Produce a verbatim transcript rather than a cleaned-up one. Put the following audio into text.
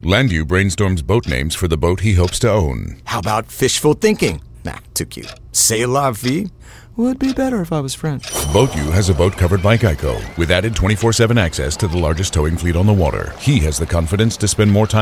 Landu brainstorms boat names for the boat he hopes to own. How about fishful thinking? Nah, too cute. C'est la vie? Would be better if I was French. BoatU has a boat covered by Geico with added twenty-four seven access to the largest towing fleet on the water. He has the confidence to spend more time